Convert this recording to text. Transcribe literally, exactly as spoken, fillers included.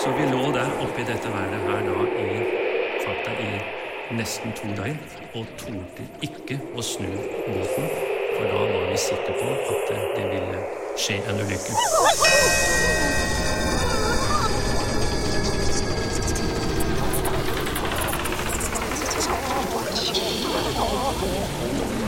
Så vi lå der oppe i dette været her da i, fakta, i nesten to døgn, og torde ikke å snu båten, for da var vi sikre på at det ville skje en ulykke. Oh,